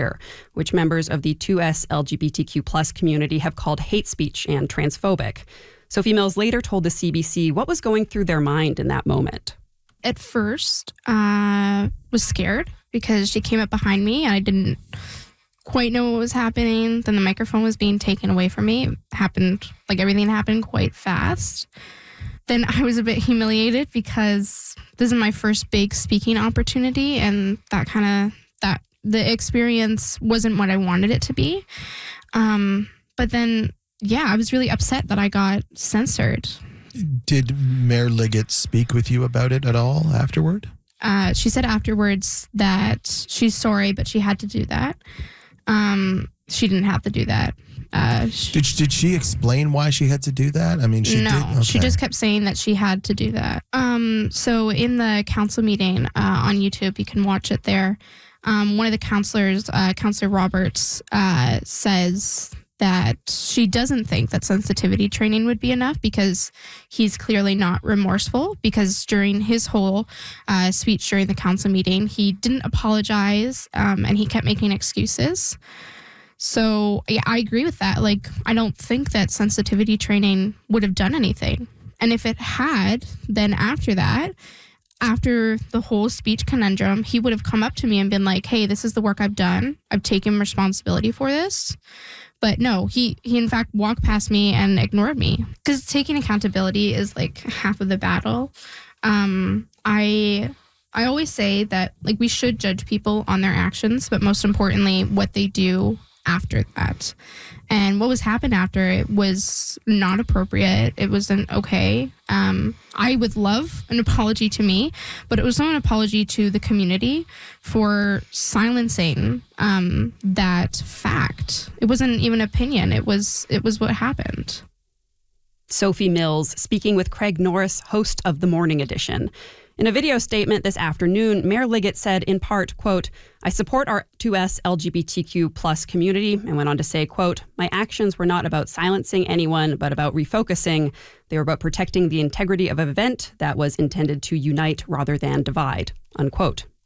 Twitter, which members of the 2S LGBTQ plus community have called hate speech and transphobic. Sophie Mills later told the CBC what was going through their mind in that moment. At first, was scared because she came up behind me and I didn't quite know what was happening. Then the microphone was being taken away from me. Everything happened quite fast. Then I was a bit humiliated because this is my first big speaking opportunity, and the experience wasn't what I wanted it to be. But then, I was really upset that I got censored. Did Mayor Liggett speak with you about it at all afterward? She said afterwards that she's sorry, but she had to do that. She didn't have to do that. Did she explain why she had to do that? I mean, she no, did. Okay. She just kept saying that she had to do that. So in the council meeting on YouTube, you can watch it there. One of the counselors, Counselor Roberts, says that she doesn't think that sensitivity training would be enough because he's clearly not remorseful, because during his whole speech during the council meeting, he didn't apologize and he kept making excuses. So I agree with that. I don't think that sensitivity training would have done anything. And if it had, then after that, after the whole speech conundrum, he would have come up to me and been like, hey, this is the work I've done. I've taken responsibility for this. But no, he in fact walked past me and ignored me, because taking accountability is half of the battle. I always say that we should judge people on their actions, but most importantly, what they do after that. And what was happened after it was not appropriate. It wasn't okay. I would love an apology to me, but it was not an apology to the community for silencing that fact. It wasn't even opinion. It was what happened. Sophie Mills speaking with Craig Norris, host of The Morning Edition. In a video statement this afternoon, Mayor Liggett said in part, quote, I support our 2S LGBTQ plus community, and went on to say, quote, my actions were not about silencing anyone, but about refocusing. They were about protecting the integrity of an event that was intended to unite rather than divide, unquote.